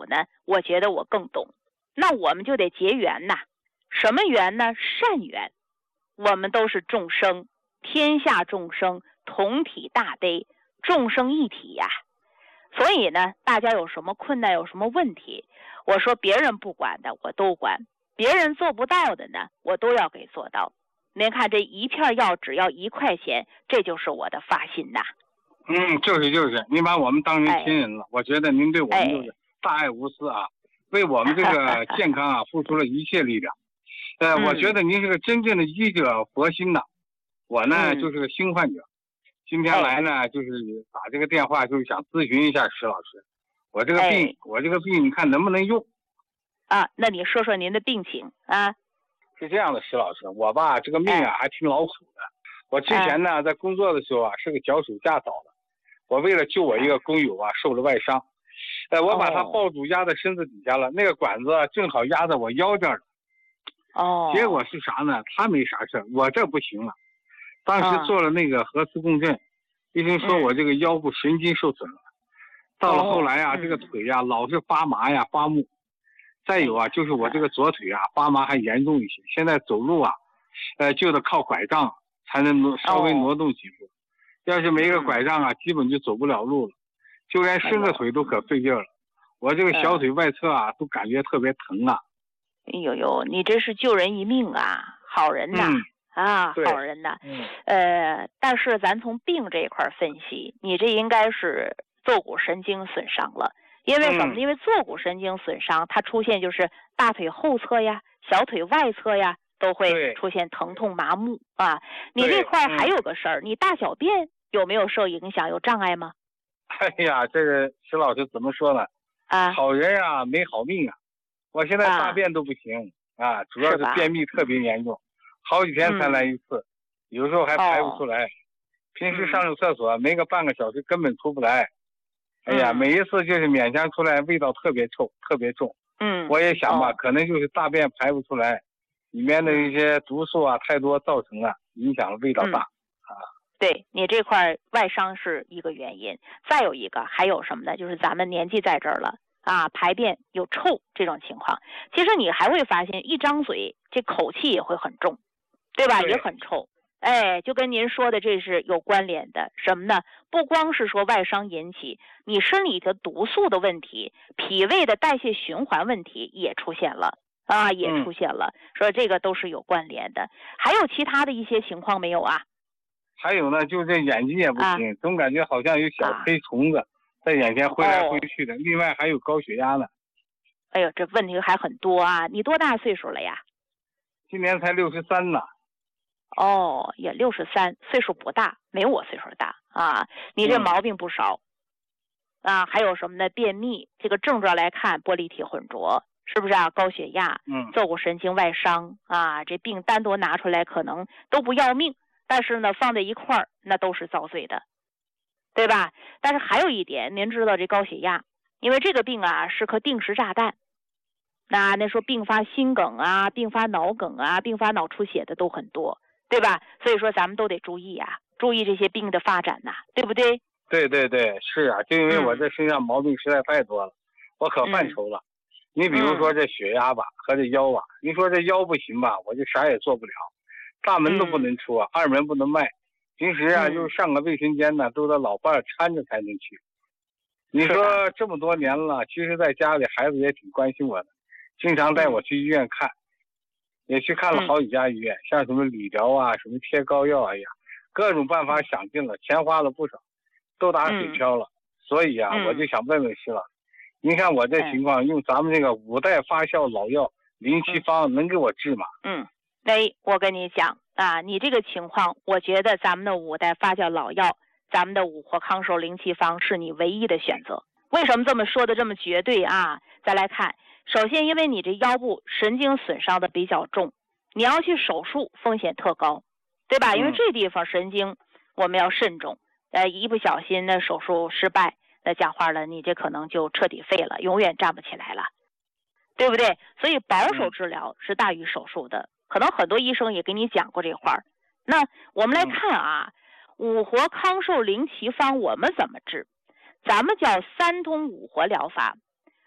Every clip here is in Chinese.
五呢，我觉得我更懂。那我们就得结缘呐，什么缘呢？善缘。我们都是众生，天下众生同体大悲，众生一体呀。所以呢，大家有什么困难，有什么问题，我说别人不管的我都管，别人做不到的呢，我都要给做到。您看这一片药只要1块钱，这就是我的发心呐。 就是，您把我们当成亲人了，我觉得您对我们就是大爱无私啊，为我们这个健康啊付出了一切力量。我觉得您是个真正的医者佛心呐。我呢就是个新患者，今天来呢就是打这个电话，就是想咨询一下石老师，我这个病你看能不能用啊？那你说说您的病情啊？ 是这样的，石老师，我吧这个命啊还挺劳苦的。我之前呢在工作的时候啊是个脚手架倒的，我为了救我一个工友啊受了外伤，我把他抱住压在身子底下了，那个管子正好压在我腰这儿。结果是啥呢？他没啥事，我这不行了。当时做了那个核磁共振，医生说我这个腰部神经受损了。到了后来啊，这个腿啊老是发麻呀发木。再有啊，就是我这个左腿啊发麻还严重一些，现在走路啊，就得靠拐杖才能稍微挪动几步。要是没个拐杖啊，基本就走不了路了，就连伸个腿都可费劲了。我这个小腿外侧啊都感觉特别疼啊。 哎呦呦，你这是救人一命啊，好人呐！好人呐！但是咱从病这一块分析，你这应该是坐骨神经损伤了。因为什么？因为坐骨神经损伤，它出现就是大腿后侧呀、小腿外侧呀，都会出现疼痛麻木啊。你这块还有个事儿，你大小便有没有受影响、有障碍吗？ 哎呀，这个石老师怎么说呢？好人啊，没好命啊！我现在大便都不行啊，主要是便秘特别严重，好几天才来一次，有时候还排不出来。平时上厕所没个半个小时根本出不来。哎呀，每一次就是勉强出来，味道特别臭，特别重。我也想吧，可能就是大便排不出来，里面的一些毒素啊太多造成了，影响了味道大。 对，你这块外伤是一个原因，再有一个还有什么呢？就是咱们年纪在这儿了。排便有臭这种情况，其实你还会发现一张嘴这口气也会很重，对吧？也很臭。就跟您说的这是有关联的。什么呢？不光是说外伤引起，你身体的毒素的问题，脾胃的代谢循环问题也出现了说这个都是有关联的。还有其他的一些情况没有啊？ 还有呢，就这眼睛也不行，总感觉好像有小黑虫子在眼前挥来挥去的。另外还有高血压呢。 哎呦，这问题还很多啊！你多大岁数了呀？ 今年才63呢。 也63，岁数不大，没我岁数大啊。你这毛病不少还有什么呢？便秘，这个症状来看，玻璃体混浊，是不是啊？高血压，坐骨神经外伤这病单独拿出来可能都不要命，但是呢，放在一块儿那都是遭罪的。对吧？但是还有一点，您知道这高血压，因为这个病是颗定时炸弹。那说并发心梗并发脑梗并发脑出血的都很多，对吧？所以说咱们都得注意注意这些病的发展对不对？ 对，是啊，就因为我这身上毛病实在太多了，我可犯愁了。你比如说这血压吧和这腰你说这腰不行吧，我就啥也做不了，大门都不能出二门不能迈。平时就是上个卫生间呢，都得老伴搀着才能去。你说这么多年了，其实在家里孩子也挺关心我的，经常带我去医院看，也去看了好几家医院，像什么理疗什么贴膏药各种办法想尽了，钱花了不少，都打水漂了。所以我就想问问石老师，您看我这情况，用咱们这个5代发酵老药07方能给我治吗？ 我跟你讲你这个情况，我觉得咱们的5代发酵老药，咱们的五活康寿07方是你唯一的选择。为什么这么说的这么绝对再来看，首先因为你这腰部神经损伤的比较重，你要去手术风险特高，对吧？因为这地方神经我们要慎重，一不小心那手术失败，那讲话了，你这可能就彻底废了，永远站不起来了，对不对？所以保守治疗是大于手术的。可能很多医生也给你讲过这话。那我们来看五活康寿07方我们怎么治？咱们叫3通5活疗法。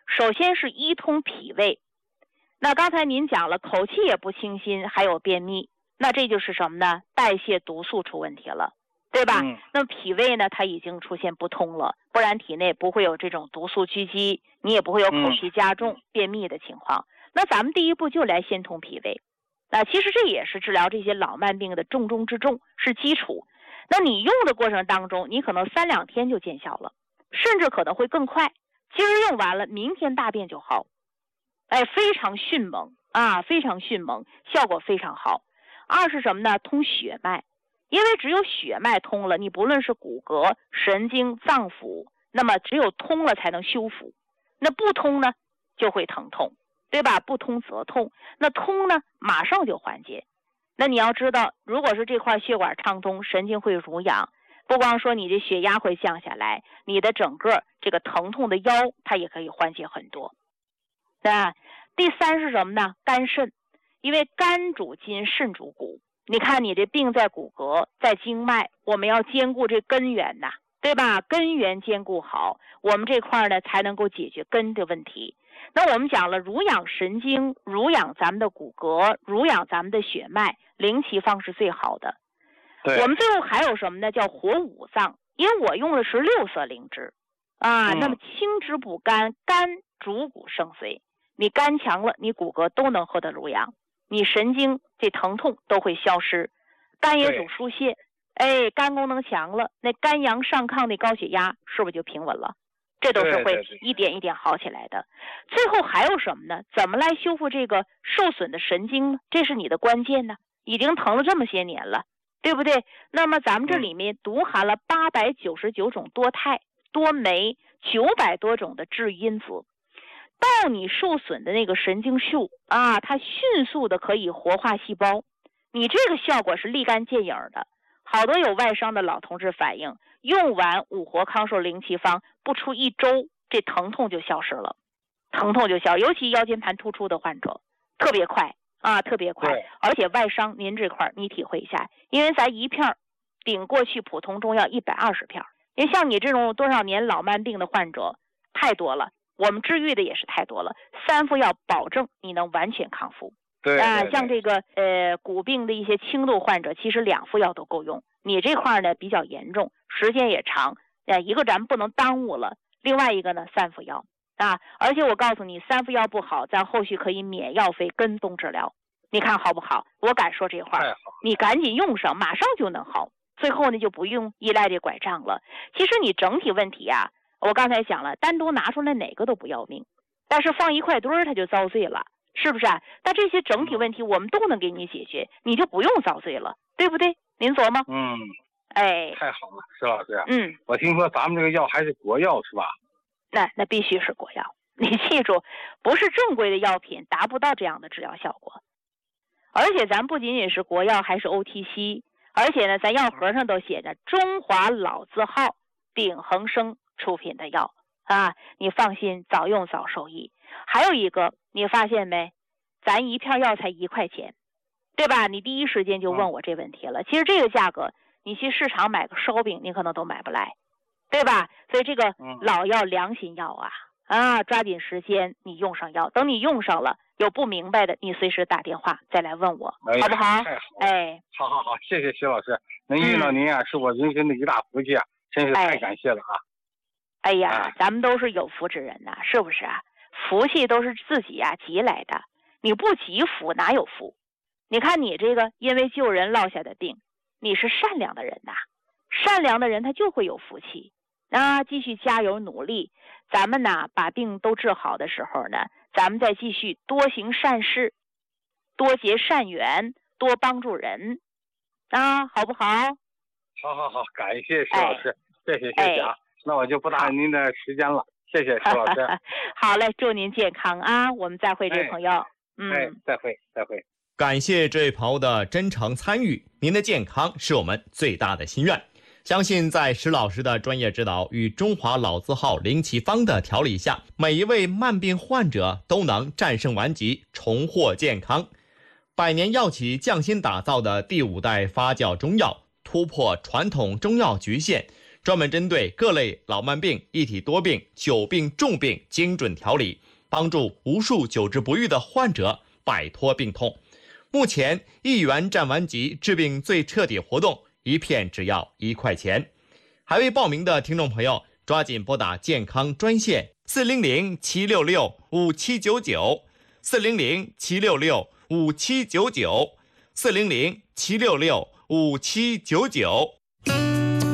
首先是一通脾胃。那刚才您讲了，口气也不清新，还有便秘，那这就是什么呢？代谢毒素出问题了，对吧？那么脾胃呢，它已经出现不通了，不然体内不会有这种毒素聚集，你也不会有口气加重、便秘的情况。那咱们第一步就来先通脾胃。其实这也是治疗这些老慢病的重中之重，是基础。那你用的过程当中，你可能3、2天就见效了，甚至可能会更快。今儿用完了，明天大便就好，非常迅猛啊，非常迅猛，效果非常好。二是什么呢？通血脉，因为只有血脉通了，你不论是骨骼、神经、脏腑，那么只有通了才能修复。那不通呢，就会疼痛，对吧？不通则痛，那通呢，马上就缓解。那你要知道，如果是这块血管畅通，神经会濡养，不光说你的血压会降下来，你的整个这个疼痛的腰，它也可以缓解很多。第三是什么呢？肝肾，因为肝主筋，肾主骨。你看你这病在骨骼，在经脉，我们要兼顾这根源呐，对吧？根源兼顾好，我们这块呢才能够解决根的问题。那我们讲了，濡养神经，濡养咱们的骨骼，濡养咱们的血脉，灵奇方是最好的。我们最后还有什么呢？叫活五脏，因为我用的是6色灵芝那么清脂补肝，肝主骨生髓。你肝强了，你骨骼都能获得濡养，你神经这疼痛都会消失。肝也主疏泄，肝功能强了，那肝阳上亢的高血压是不是就平稳了？这都是会一点一点好起来的。最后还有什么呢？怎么来修复这个受损的神经呢？这是你的关键呢，已经疼了这么些年了，对不对？那么咱们这里面独含了899种多肽、多酶，900多种的治愈因子。到你受损的那个神经束它迅速的可以活化细胞，你这个效果是立竿见影的。好多有外伤的老同志反映，用完五活康寿灵气方不出1周，这疼痛就消失了，疼痛就消，尤其腰间盘突出的患者，特别快特别快。而且外伤您这块你体会一下，因为咱一片顶过去普通中药120片，因为像你这种多少年老慢病的患者太多了，我们治愈的也是太多了，3副药保证你能完全康复。像这个骨病的一些轻度患者，其实2副药都够用。你这块呢比较严重，时间也长，一个咱们不能耽误了，另外一个呢3副药而且我告诉你，3副药不好，咱后续可以免药费跟踪治疗，你看好不好？我敢说这话，你赶紧用上，马上就能好。最后呢就不用依赖这拐杖了。其实你整体问题我刚才讲了，单独拿出来哪个都不要命，但是放一块堆儿它就遭罪了，是不是但这些整体问题我们都能给你解决，你就不用遭罪了，对不对？您琢磨。 太好了，石老师。我听说咱们这个药还是国药是吧？ 那必须是国药，你记住，不是正规的药品达不到这样的治疗效果。而且咱不仅仅是国药，还是 OTC， 而且呢咱药盒上都写着中华老字号秉恒生出品的药你放心，早用早受益。还有一个，你发现没？咱一片药才1块钱，对吧？你第一时间就问我这问题了。其实这个价格，你去市场买个烧饼，你可能都买不来，对吧？所以这个老药良心药抓紧时间你用上药。等你用上了，有不明白的，你随时打电话再来问我，好不好？ 好，谢谢徐老师，能遇到您是我人生的一大福气真是太感谢了咱们都是有福之人是不是福气都是自己积来的，你不积福哪有福？你看你这个因为救人落下的病，你是善良的人善良的人他就会有福气继续加油努力。咱们把病都治好的时候呢，咱们再继续多行善事，多结善缘，多帮助人好不好？ 好，感谢徐老师，谢谢那我就不打您的时间了，谢谢徐老师。 好嘞，祝您健康我们再会，这位朋友。 再会。 感谢这位朋友的真诚参与，您的健康是我们最大的心愿。相信在石老师的专业指导与中华老字号灵奇方的调理下，每一位慢病患者都能战胜顽疾，重获健康。百年药企匠心打造的第5代发酵中药，突破传统中药局限， 专门针对各类老慢病、一体多病、久病重病精准调理，帮助无数久治不愈的患者摆脱病痛。目前1元站完级治病最彻底活动，1片只要1块钱。还未报名的听众朋友，抓紧拨打健康专线400-766-5799 400-766-5799 400-766-5799。